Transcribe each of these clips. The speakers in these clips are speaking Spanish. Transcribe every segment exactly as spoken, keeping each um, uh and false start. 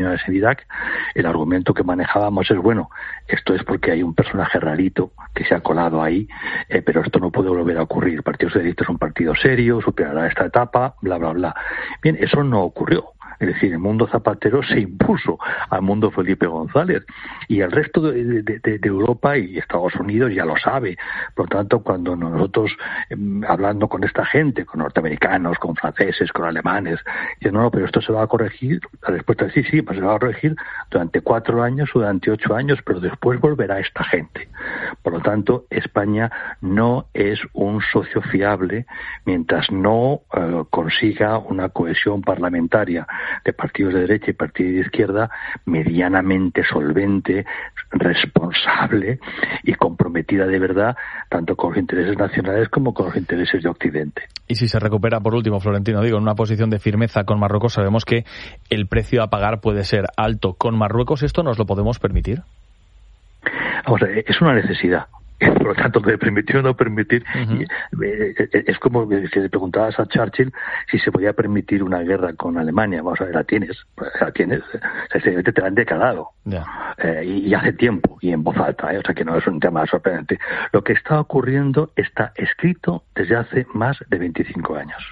en Irak, el argumento que manejábamos es, bueno, esto es porque hay un personaje rarito que se ha colado ahí, eh, pero esto no puede volver a ocurrir. El Partido Socialista es un partido serio, superará esta etapa, bla, bla, bla. Bien, eso no ocurrió. Es decir, el mundo Zapatero se impuso al mundo Felipe González y el resto de, de, de Europa y Estados Unidos ya lo sabe. Por lo tanto, cuando nosotros, eh, hablando con esta gente, con norteamericanos, con franceses, con alemanes, dicen, no, no, pero esto se va a corregir, la respuesta es sí, sí, pues se va a corregir durante cuatro años o durante ocho años, pero después volverá esta gente. Por lo tanto, España no es un socio fiable mientras no eh, consiga una cohesión parlamentaria de partidos de derecha y partidos de izquierda medianamente solvente, responsable y comprometida de verdad tanto con los intereses nacionales como con los intereses de Occidente. Y si se recupera, por último, Florentino, digo, en una posición de firmeza con Marruecos, sabemos que el precio a pagar puede ser alto con Marruecos. ¿Esto nos lo podemos permitir? Vamos a ver, es una necesidad. Por lo tanto, de permitir o no permitir, uh-huh. es como si le preguntabas a Churchill si se podía permitir una guerra con Alemania. Vamos a ver, la tienes, la tienes, te la han declarado, yeah. eh, y, y hace tiempo, y en voz alta, eh, o sea que no es un tema sorprendente. Lo que está ocurriendo está escrito desde hace más de veinticinco años.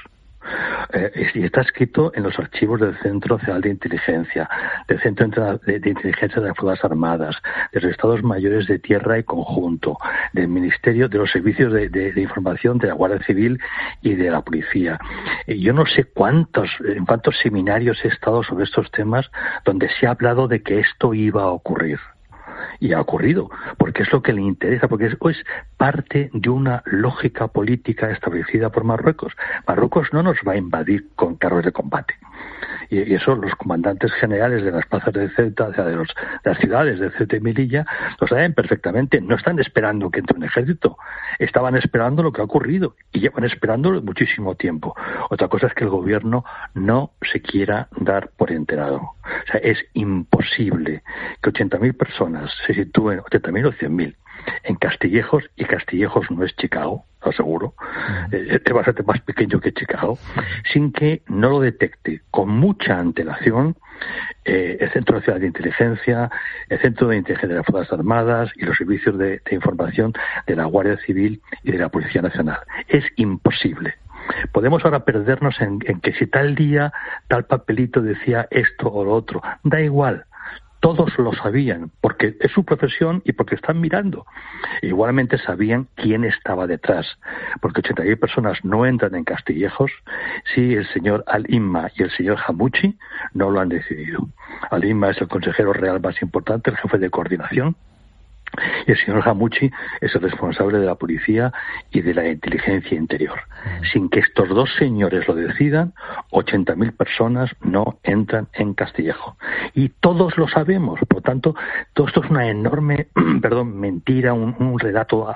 Eh, y está escrito en los archivos del Centro Nacional de Inteligencia, del Centro de, de Inteligencia de las Fuerzas Armadas, de los Estados Mayores de Tierra y Conjunto, del Ministerio de los Servicios de, de, de Información de la Guardia Civil y de la Policía. Eh, yo no sé cuántos, en cuántos seminarios he estado sobre estos temas donde se ha hablado de que esto iba a ocurrir. Y ha ocurrido, porque es lo que le interesa, porque es, es parte de una lógica política establecida por Marruecos. Marruecos no nos va a invadir con carros de combate. Y, y eso los comandantes generales de las plazas de Ceuta, o sea, de, los, de las ciudades de Ceuta y Melilla, lo saben perfectamente. No están esperando que entre un ejército, estaban esperando lo que ha ocurrido y llevan esperándolo muchísimo tiempo. Otra cosa es que el gobierno no se quiera dar por enterado. O sea, es imposible que ochenta mil personas se sitúen, ochenta mil o cien mil, en Castillejos, y Castillejos no es Chicago, lo aseguro, eh, es bastante más pequeño que Chicago, sin que no lo detecte con mucha antelación eh, el Centro Nacional de Inteligencia, el Centro de Inteligencia de las Fuerzas Armadas y los servicios de, de información de la Guardia Civil y de la Policía Nacional. Es imposible. Podemos ahora perdernos en, en que si tal día, tal papelito decía esto o lo otro. Da igual. Todos lo sabían, porque es su profesión y porque están mirando. Igualmente sabían quién estaba detrás, porque ochenta mil personas no entran en Castillejos si el señor Al-Imma y el señor Hamouchi no lo han decidido. Al-Imma es el consejero real más importante, el jefe de coordinación, y el señor Hamouchi es el responsable de la policía y de la inteligencia interior. Sin que estos dos señores lo decidan, ochenta mil personas no entran en Castillejo. Y todos lo sabemos. Por lo tanto, todo esto es una enorme, perdón, mentira, un, un relato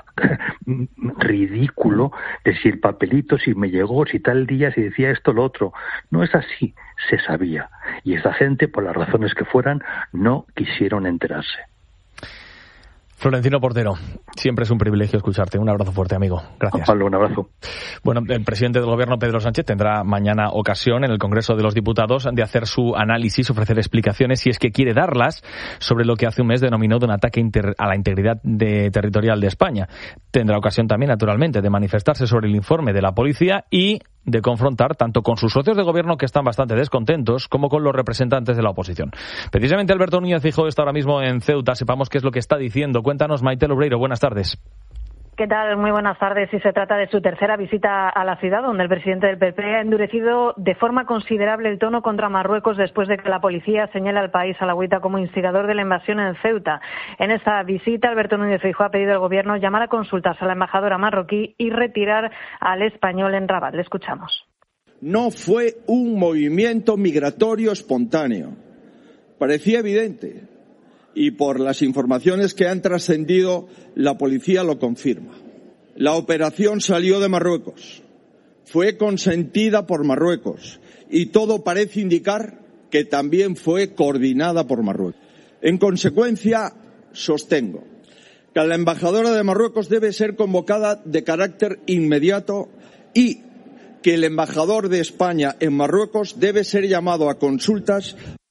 ridículo de si el papelito, si me llegó, si tal día, si decía esto o lo otro. No es así, se sabía. Y esta gente, por las razones que fueran, no quisieron enterarse. Florentino Portero, siempre es un privilegio escucharte. Un abrazo fuerte, amigo. Gracias. Pablo, un abrazo. Bueno, el presidente del Gobierno, Pedro Sánchez, tendrá mañana ocasión en el Congreso de los Diputados de hacer su análisis, ofrecer explicaciones, si es que quiere darlas, sobre lo que hace un mes denominó de un ataque inter- a la integridad de, territorial de España. Tendrá ocasión también, naturalmente, de manifestarse sobre el informe de la policía y de confrontar tanto con sus socios de gobierno, que están bastante descontentos, como con los representantes de la oposición. Precisamente Alberto Núñez Feijóo está ahora mismo en Ceuta. Sepamos qué es lo que está diciendo. Cuéntanos, Maite Lobreiro. Buenas tardes. ¿Qué tal? Muy buenas tardes. Y se trata de su tercera visita a la ciudad, donde el presidente del P P ha endurecido de forma considerable el tono contra Marruecos después de que la policía señala al país alauita como instigador de la invasión en Ceuta. En esta visita, Alberto Núñez Feijóo ha pedido al gobierno llamar a consultas a la embajadora marroquí y retirar al español en Rabat. Le escuchamos. No fue un movimiento migratorio espontáneo. Parecía evidente. Y por las informaciones que han trascendido, la policía lo confirma. La operación salió de Marruecos, fue consentida por Marruecos y todo parece indicar que también fue coordinada por Marruecos. En consecuencia, sostengo que la embajadora de Marruecos debe ser convocada de carácter inmediato y que el embajador de España en Marruecos debe ser llamado a consultas